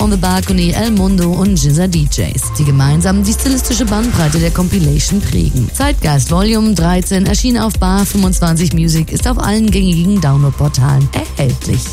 on the Balcony, El Mundo und Jizza DJs, die gemeinsam die stilistische Bandbreite der Compilation prägen. Zeitgeist Volume 13 erschien auf Bar 25 Music, ist auf allen gängigen Download-Portalen erhältlich.